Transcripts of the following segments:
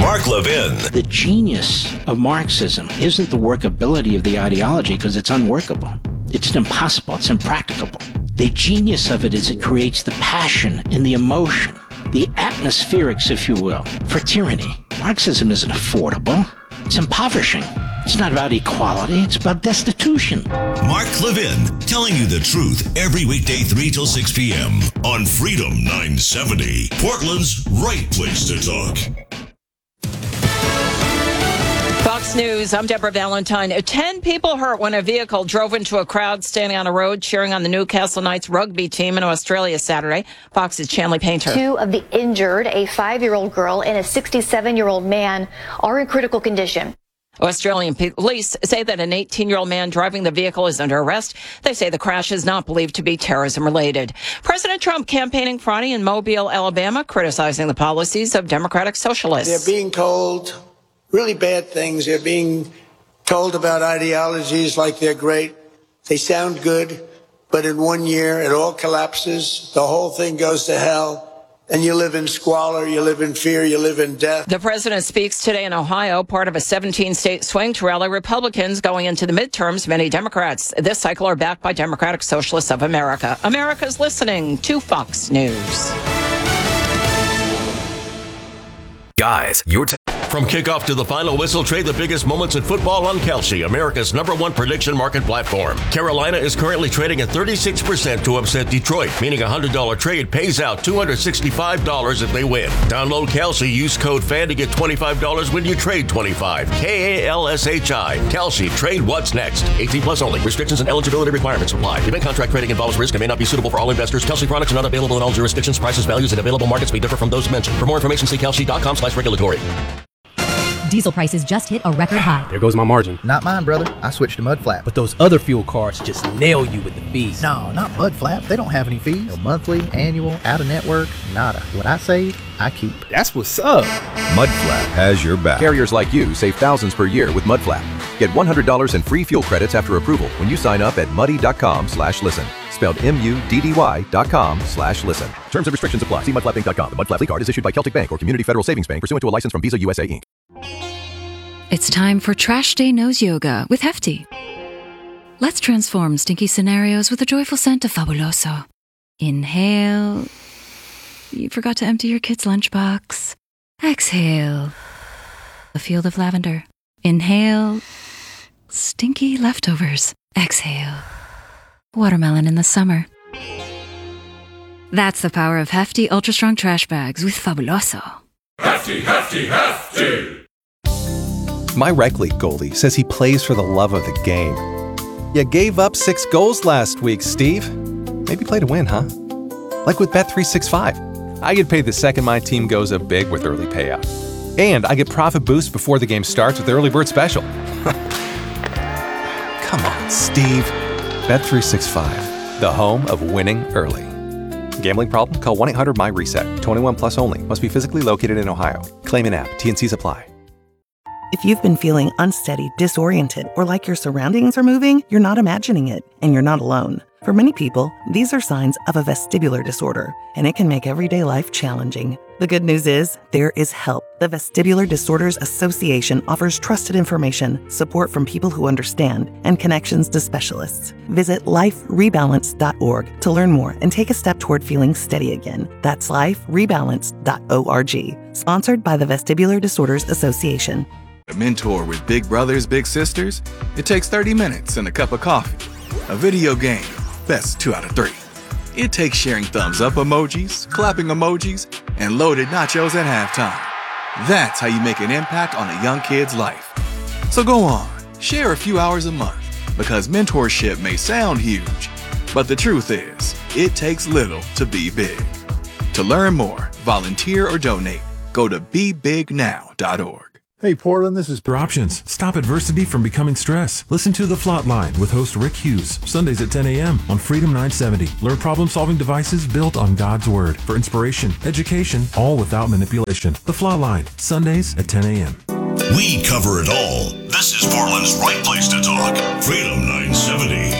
Mark Levin. The genius of Marxism isn't the workability of the ideology, because it's unworkable. It's impossible. It's impracticable. The genius of it is it creates the passion and the emotion, the atmospherics, if you will, for tyranny. Marxism isn't affordable. It's impoverishing. It's not about equality. It's about destitution. Mark Levin, telling you the truth every weekday 3 till 6 p.m. on Freedom 970, Portland's right place to talk. Fox News, I'm Deborah Valentine. 10 people hurt when a vehicle drove into a crowd standing on a road cheering on the Newcastle Knights rugby team in Australia Saturday. Fox's Chanley Painter. 2 of the injured, a 5-year-old girl and a 67-year-old man, are in critical condition. Australian police say that an 18-year-old man driving the vehicle is under arrest. They say the crash is not believed to be terrorism-related. President Trump campaigning Friday in Mobile, Alabama, criticizing the policies of Democratic Socialists. They're being told really bad things. They're being told about ideologies like they're great. They sound good, but in 1 year it all collapses. The whole thing goes to hell. And you live in squalor, you live in fear, you live in death. The president speaks today in Ohio, part of a 17-state swing to rally Republicans going into the midterms. Many Democrats this cycle are backed by Democratic Socialists of America. America's listening to Fox News. Guys, from kickoff to the final whistle, trade the biggest moments in football on Kalshi, America's #1 prediction market platform. Carolina is currently trading at 36% to upset Detroit, meaning a $100 trade pays out $265 if they win. Download Kalshi, use code FAN to get $25 when you trade $25. KALSHI. Kalshi, trade what's next. 18 plus only. Restrictions and eligibility requirements apply. Event contract trading involves risk and may not be suitable for all investors. Kalshi products are not available in all jurisdictions. Prices, values, and available markets may differ from those mentioned. For more information, see kalshi.com/regulatory. Diesel prices just hit a record high. There goes my margin. Not mine, brother. I switched to Mudflap. But those other fuel cards just nail you with the fees. No, not Mudflap. They don't have any fees. No monthly, annual, out-of-network, nada. What I save, I keep. That's what's up. Mudflap has your back. Carriers like you save thousands per year with Mudflap. Get $100 in free fuel credits after approval when you sign up at muddy.com/listen. Spelled MUDDY.com/listen. Terms and restrictions apply. See mudflapinc.com. The Mudflap Fleet card is issued by Celtic Bank or Community Federal Savings Bank pursuant to a license from Visa USA Inc. It's time for Trash Day Nose Yoga with Hefty. Let's transform stinky scenarios with a joyful scent of Fabuloso. Inhale. You forgot to empty your kid's lunchbox. Exhale. A field of lavender. Inhale. Stinky leftovers. Exhale. Watermelon in the summer. That's the power of Hefty Ultra Strong Trash Bags with Fabuloso. Hefty, hefty, hefty! My rec league goalie says he plays for the love of the game. You gave up 6 goals last week, Steve. Maybe play to win, huh? Like with Bet365. I get paid the second my team goes up big with early payout. And I get profit boost before the game starts with the early bird special. Come on, Steve. Bet365, the home of winning early. Gambling problem? Call 1-800-MY-RESET. 21 plus only. Must be physically located in Ohio. Claim in app. T&Cs apply. If you've been feeling unsteady, disoriented, or like your surroundings are moving, you're not imagining it, and you're not alone. For many people, these are signs of a vestibular disorder, and it can make everyday life challenging. The good news is, there is help. The Vestibular Disorders Association offers trusted information, support from people who understand, and connections to specialists. Visit liferebalance.org to learn more and take a step toward feeling steady again. That's liferebalance.org. Sponsored by the Vestibular Disorders Association. A mentor with big brothers, big sisters? It takes 30 minutes and a cup of coffee. A video game? Best 2 out of 3. It takes sharing thumbs up emojis, clapping emojis, and loaded nachos at halftime. That's how you make an impact on a young kid's life. So go on, share a few hours a month, because mentorship may sound huge, but the truth is, it takes little to be big. To learn more, volunteer or donate, go to BeBigNow.org. Hey Portland, this is Options. Stop adversity from becoming stress. Listen to The Flatline with host Rick Hughes, Sundays at 10 a.m. on Freedom 970. Learn problem-solving devices built on God's Word for inspiration, education, all without manipulation. The Flatline, Sundays at 10 a.m. We cover it all. This is Portland's right place to talk. Freedom 970.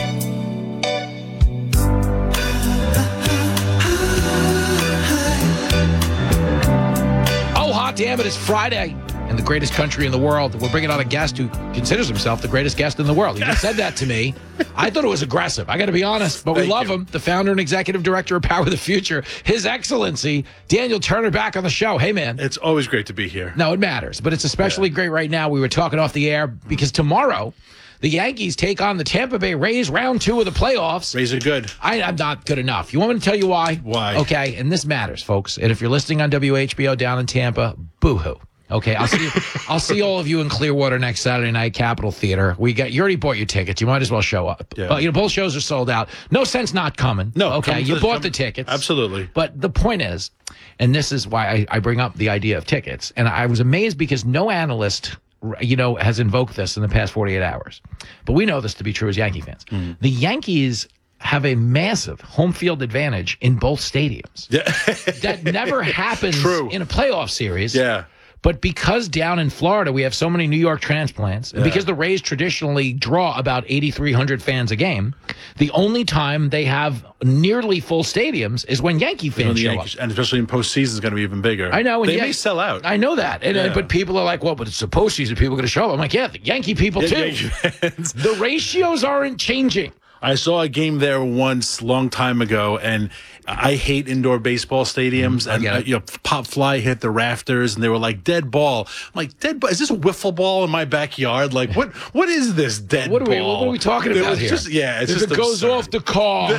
Oh, hot damn it, it's Friday. in the greatest country in the world. We're bringing on a guest who considers himself the greatest guest in the world. He just said that to me. I thought it was aggressive. I got to be honest, but we love him. The founder and executive director of Power of the Future, His Excellency, Daniel Turner, back on the show. Hey, man. It's always great to be here. No, it matters, but it's especially great right now. We were talking off the air because tomorrow, the Yankees take on the Tampa Bay Rays, round 2 of the playoffs. Rays are good. I'm not good enough. You want me to tell you why? Why? Okay, and this matters, folks. And if you're listening on WHBO down in Tampa, boo-hoo. Okay, I'll see all of you in Clearwater next Saturday night, Capitol Theater. You already bought your tickets. You might as well show up. Yeah. Both shows are sold out. No sense not coming. No. Okay, you bought the tickets. Absolutely. But the point is, and this is why I bring up the idea of tickets, and I was amazed because no analyst has invoked this in the past 48 hours. But we know this to be true as Yankee fans. Mm. The Yankees have a massive home field advantage in both stadiums. Yeah. That never happens in a playoff series. Yeah. But because down in Florida we have so many New York transplants, and because the Rays traditionally draw about 8,300 fans a game, the only time they have nearly full stadiums is when Yankee fans show up. And especially in postseason, it's going to be even bigger. I know. They may sell out. I know that. But people are like, well, but it's the postseason. People are going to show up. I'm like, yeah, the Yankee people too. The ratios aren't changing. I saw a game there once, long time ago, and I hate indoor baseball stadiums. And pop fly hit the rafters, and they were like dead ball. I'm like, dead ball? Is this a wiffle ball in my backyard? Like, what is this dead ball? What are we talking about here? It's if just it goes off the car,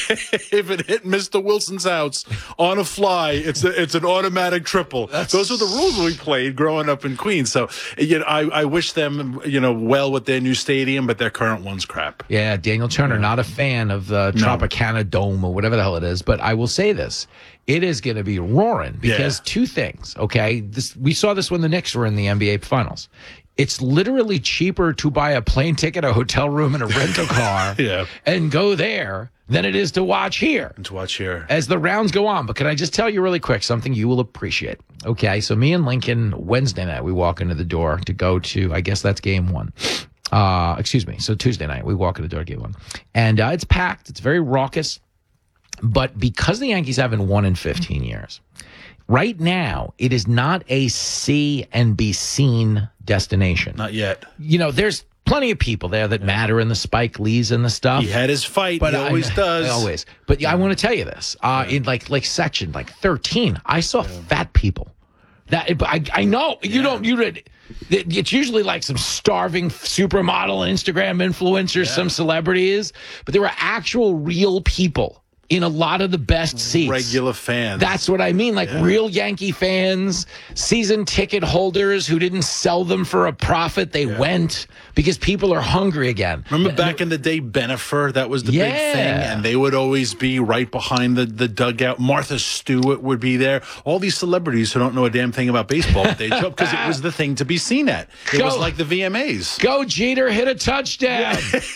if it hit Mr. Wilson's house on a fly, it's an automatic triple. Those are the rules we played growing up in Queens. So I wish them well with their new stadium, but their current one's crap. Yeah, Daniel Turner. Not a fan of the Tropicana Dome or whatever the hell it is, but I will say this. It is going to be roaring because two things, okay? We saw this when the Knicks were in the NBA Finals. It's literally cheaper to buy a plane ticket, a hotel room, and a rental car and go there than it is to watch here. As the rounds go on. But can I just tell you really quick something you will appreciate? Okay, so me and Lincoln, Wednesday night, we walk into the door to go to, I guess that's game 1. So Tuesday night, we walk in the door, game 1. And it's packed. It's very raucous. But because the Yankees haven't won in 15 years, right now, it is not a see and be seen destination. Not yet. There's plenty of people there that matter in the Spike Lees and the stuff. He had his fight. But he always does. Always. But I want to tell you this. In like section 13, I saw fat people. I know it's usually like some starving supermodel Instagram influencers, some celebrities, but there were actual real people in a lot of the best seats. Regular fans. That's what I mean. Like real Yankee fans, season ticket holders who didn't sell them for a profit. They went because people are hungry again. Remember back in the day, Benifer? That was the big thing. And they would always be right behind the dugout. Martha Stewart would be there. All these celebrities who don't know a damn thing about baseball, but they'd show up because it was the thing to be seen at. It was like the VMAs. Go Jeter, hit a touchdown.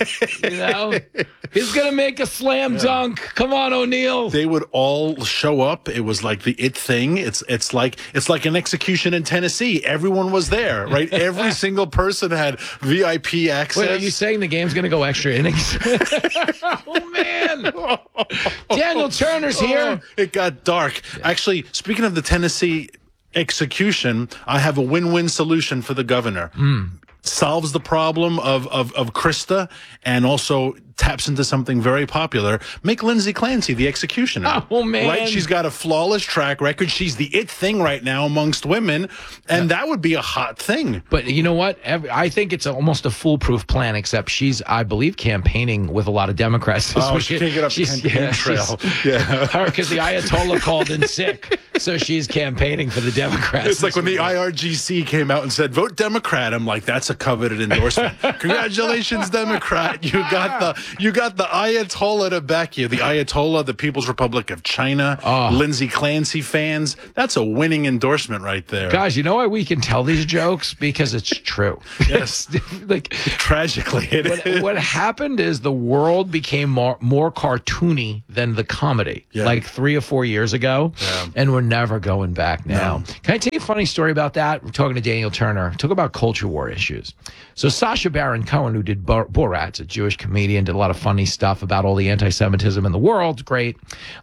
He's going to make a slam dunk. Come on, O'Neal. They would all show up. It was like the it thing. It's like an execution in Tennessee. Everyone was there, right? Every single person had VIP access. Wait, are you saying the game's going to go extra innings? Oh, man. Daniel Turner's here. It got dark. Actually, speaking of the Tennessee execution, I have a win-win solution for the governor. Solves the problem of Krista and also taps into something very popular. Make Lindsay Clancy the executioner. Oh, man. Right? She's got a flawless track record. She's the it thing right now amongst women, and that would be a hot thing. But you know what? I think it's almost a foolproof plan, except she's, I believe, campaigning with a lot of Democrats this week. She can't get up the campaign trail. Because the Ayatollah called in sick, so she's campaighing for the Democrats. It's like when the IRGC came out and said, vote Democrat. I'm like, that's a coveted endorsement. Congratulations, Democrat. You got the Ayatollah to back you. The Ayatollah, the People's Republic of China, Lindsay Clancy fans. That's a winning endorsement right there. Guys, you know why we can tell these jokes? Because it's true. Yes. Tragically, it is. What happened is the world became more cartoony than the comedy, like 3 or 4 years ago, and we're never going back now. Can I tell you a funny story about that? We're talking to Daniel Turner. Talk about culture war issues. So Sacha Baron Cohen, who did Borat, a Jewish comedian, did did a lot of funny stuff about all the anti-Semitism in the world. Great.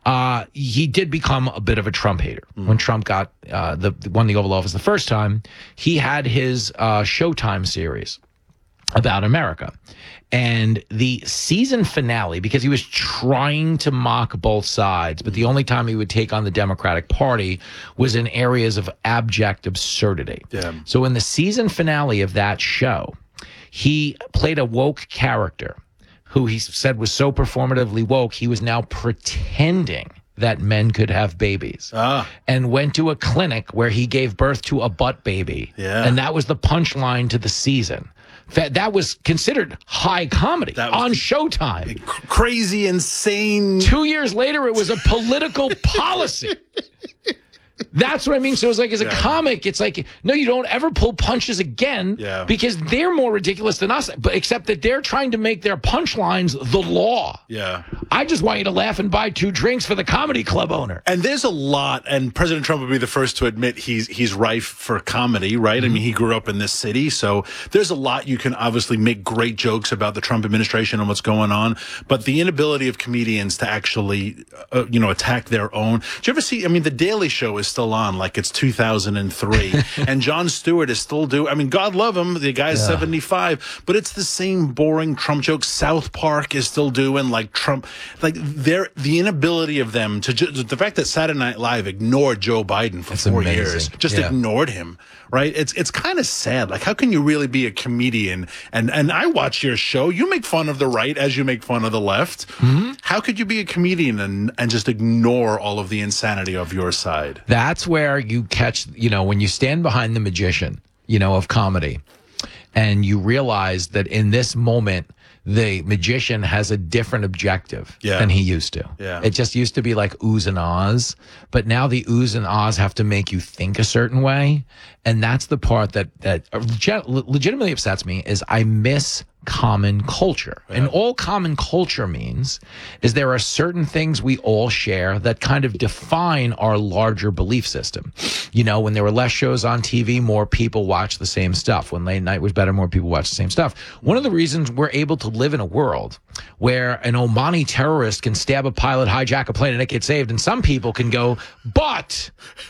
He did become a bit of a Trump hater. When Trump got won the Oval Office the first time, he had his Showtime series about America. And the season finale, because he was trying to mock both sides, but the only time he would take on the Democratic Party was in areas of abject absurdity. Yeah. So in the season finale of that show, he played a woke character who he said was so performatively woke, he was now pretending that men could have babies, and went to a clinic where he gave birth to a butt baby. Yeah. And that was the punchline to the season. That was considered high comedy on Showtime. Crazy, insane. 2 years later, it was a political policy. That's what I mean. So it's like, as a comic, it's like, no, you don't ever pull punches again because they're more ridiculous than us, but except that they're trying to make their punchlines the law. Yeah. I just want you to laugh and buy 2 drinks for the comedy club owner. And there's a lot, and President Trump would be the first to admit he's rife for comedy, right? I mean, he grew up in this city, so there's a lot. You can obviously make great jokes about the Trump administration and what's going on, but the inability of comedians to actually, attack their own. Do you ever see, I mean, The Daily Show is still on like it's 2003 and Jon Stewart is still doing, I mean, God love him, the guy's 75, but it's the same boring Trump jokes. South Park is still doing like Trump, like the inability of them to the fact that Saturday Night Live ignored Joe Biden for 4 years, just ignored him, right? It's kind of sad. Like, how can you really be a comedian? And I watch your show, you make fun of the right as you make fun of the left. How could you be a comedian and just ignore all of the insanity of your side? That's where you catch, when you stand behind the magician, of comedy, and you realize that in this moment, the magician has a different objective than he used to. Yeah. It just used to be like oohs and ahs, but now the oohs and ahs have to make you think a certain way. And that's the part that legitimately upsets me, is I miss common culture. And all common culture means is there are certain things we all share that kind of define our larger belief system. When there were less shows on TV, more people watched the same stuff. When late night was better, more people watched the same stuff. One of the reasons we're able to live in a world where an Omani terrorist can stab a pilot, hijack a plane, and it gets saved, and some people can go, but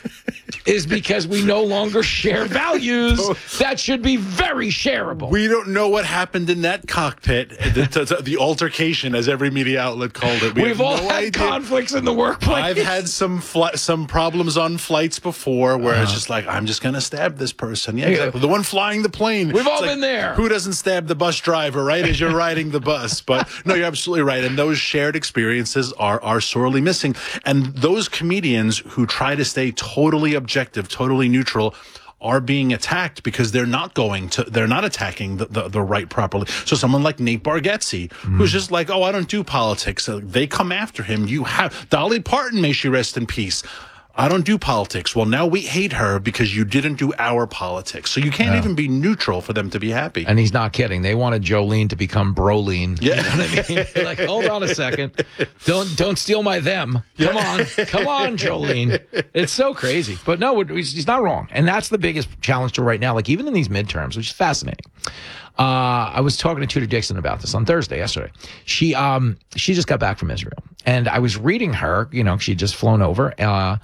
is because we no longer share values that should be very shareable. We don't know what happened in that cockpit, the altercation, as every media outlet called it. We've all had conflicts in the workplace. I've had some problems on flights before where it's just like, I'm just going to stab this person. Yeah, exactly. The one flying the plane. We've all been there. Who doesn't stab the bus driver, right, as you're riding the bus? But no, you're absolutely right. And those shared experiences are sorely missing. And those comedians who try to stay totally objective, totally neutral, are being attacked because they're not attacking the right properly. So someone like Nate Bargatze, who's just like, I don't do politics. So they come after him. Dolly Parton, may she rest in peace. I don't do politics. Well, now we hate her because you didn't do our politics. So you can't even be neutral for them to be happy. And he's not kidding. They wanted Jolene to become Broline. Yeah. You know what I mean? Like, hold on a second. Don't steal my them. Come on, Jolene. It's so crazy. But no, he's not wrong. And that's the biggest challenge to right now. Like, even in these midterms, which is fascinating. I was talking to Tudor Dixon about this on yesterday. She just got back from Israel, and I was reading her, she'd just flown over,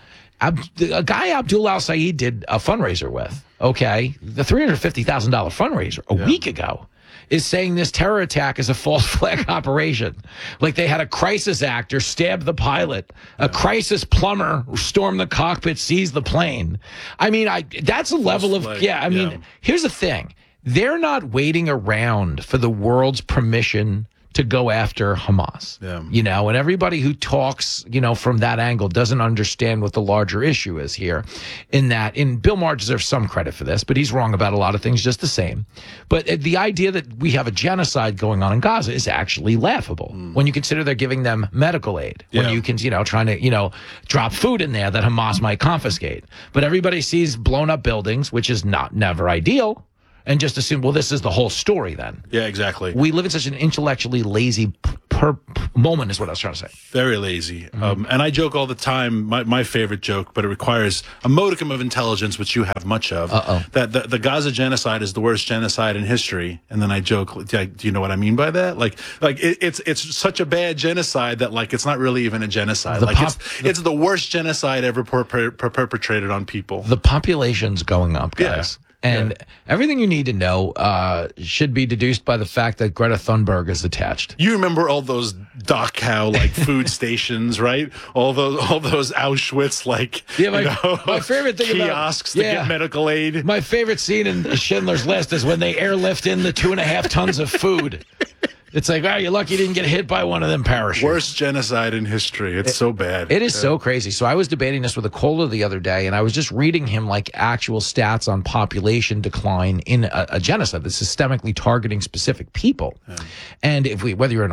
a guy Abdul Al Saeed did a fundraiser with, the $350,000 fundraiser a week ago, is saying this terror attack is a false flag operation. Like, they had a crisis actor stab the pilot, a crisis plumber storm the cockpit, seize the plane. I mean, that's a level of, here's the thing. They're not waiting around for the world's permission to go after Hamas. And everybody who talks, from that angle doesn't understand what the larger issue is here. In Bill Maher deserves some credit for this, but he's wrong about a lot of things just the same. But the idea that we have a genocide going on in Gaza is actually laughable when you consider they're giving them medical aid, when you can, trying to, drop food in there that Hamas might confiscate. But everybody sees blown up buildings, which is never ideal, and just assume, well, this is the whole story then. Yeah, exactly. We live in such an intellectually lazy per moment is what I was trying to say. Very lazy. And I joke all the time, my favorite joke, but it requires a modicum of intelligence, which you have much of, that the Gaza genocide is the worst genocide in history. And then I joke, do you know what I mean by that? Like it's such a bad genocide that like it's not really even a genocide. It's the worst genocide ever perpetrated on people. The population's going up, guys. Yeah. And everything you need to know should be deduced by the fact that Greta Thunberg is attached. You remember all those Dachau like food stations, right? All those Auschwitz like my favorite thing kiosks to get medical aid. My favorite scene in Schindler's List is when they airlift in the 2.5 tons of food. It's like, you're lucky you didn't get hit by one of them parachutes. Worst genocide in history. It's so bad. It is so crazy. So I was debating this with a caller the other day, and I was just reading him like actual stats on population decline in a genocide that's systemically targeting specific people. Yeah. And whether you're in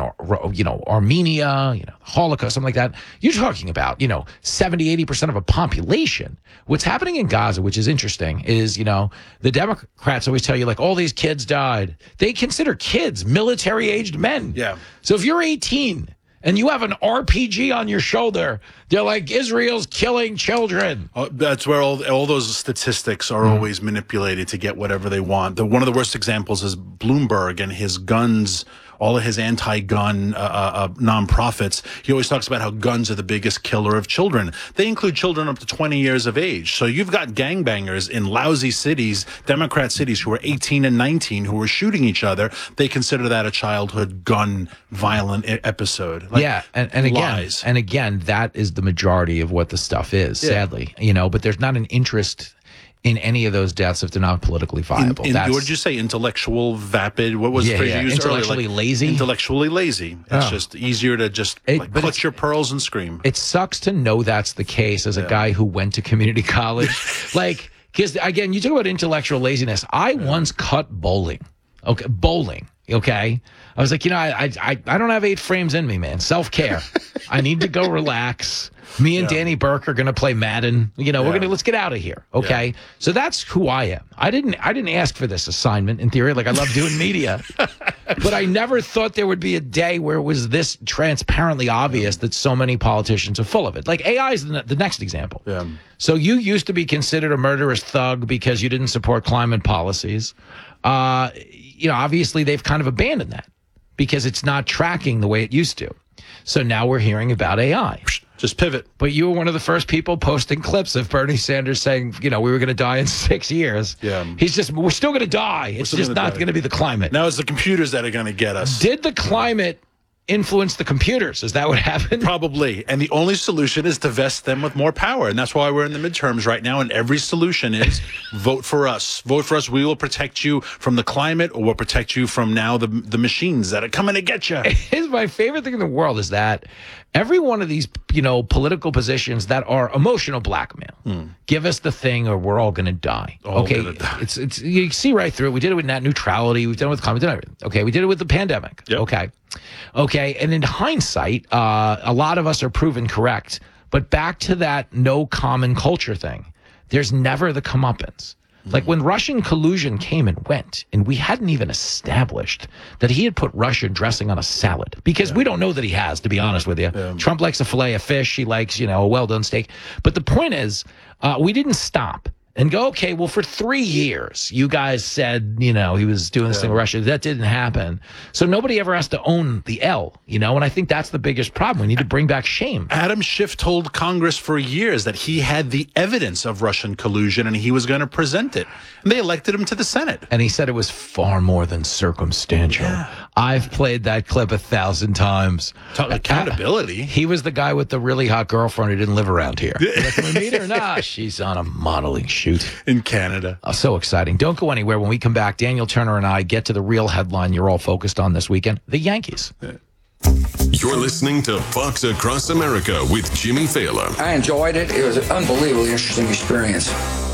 Armenia, Holocaust, something like that, you're talking about 70-80% of a population. What's happening in Gaza, which is interesting, is the Democrats always tell you like all these kids died. They consider kids military-aged men. Yeah. So if you're 18 and you have an RPG on your shoulder, they're like, Israel's killing children. That's where all those statistics are always manipulated to get whatever they want. One of the worst examples is Bloomberg and his guns. All of his anti-gun nonprofits, he always talks about how guns are the biggest killer of children. They include children up to 20 years of age. So you've got gangbangers in lousy cities, Democrat cities, who are 18 and 19, who are shooting each other. They consider that a childhood gun violent episode. And again, that is the majority of what the stuff is, sadly. But there's not an interest in any of those deaths if they're not politically viable. What did you say? Intellectual vapid? What was the phrase you used intellectually earlier? Lazy? Intellectually lazy. It's just easier to just clutch your pearls and scream. It sucks to know that's the case as a guy who went to community college. Because again, you talk about intellectual laziness. I once cut bowling. Okay, bowling. Okay, I was like, I don't have 8 frames in me, man. Self-care. I need to go relax. Me and Danny Burke are going to play Madden. Let's get out of here. Okay. Yeah. So that's who I am. I didn't ask for this assignment in theory. Like I love doing media, but I never thought there would be a day where it was this transparently obvious that so many politicians are full of it. Like AI is the next example. Yeah. So you used to be considered a murderous thug because you didn't support climate policies. Obviously they've kind of abandoned that because it's not tracking the way it used to. So now we're hearing about AI. Just pivot. But you were one of the first people posting clips of Bernie Sanders saying, we were going to die in 6 years. Yeah. We're still going to die. It's just not going to be the climate. Now it's the computers that are going to get us. Did the climate influence the computers? Is that what happened? Probably. And the only solution is to vest them with more power. And that's why we're in the midterms right now. And every solution is vote for us. Vote for us. We will protect you from the climate, or we'll protect you from now the machines that are coming to get you. It's my favorite thing in the world is that every one of these, political positions that are emotional blackmail, give us the thing or we're all going to die. It's you see right through it. We did it with net neutrality. We've done it with climate and everything. Okay. We did it with the pandemic. Yep. Okay. And in hindsight, a lot of us are proven correct. But back to that no common culture thing, there's never the comeuppance. Like when Russian collusion came and went, and we hadn't even established that he had put Russian dressing on a salad, because we don't know that he has, to be honest with you. Yeah. Trump likes a fillet of fish. He likes, a well-done steak. But the point is, we didn't stop and go, okay, well, for 3 years, you guys said, he was doing this thing with Russia. That didn't happen. So nobody ever has to own the L, and I think that's the biggest problem. We need to bring back shame. Adam Schiff told Congress for years that he had the evidence of Russian collusion and he was going to present it. And they elected him to the Senate. And he said it was far more than circumstantial. Yeah. I've played that clip 1,000 times. Accountability. He was the guy with the really hot girlfriend who didn't live around here. Can we meet her? Nah, she's on a modeling shoot in Canada. Oh, so exciting. Don't go anywhere. When we come back, Daniel Turner and I get to the real headline you're all focused on this weekend, the Yankees. You're listening to Fox Across America with Jimmy Fallon. I enjoyed it. It was an unbelievably interesting experience.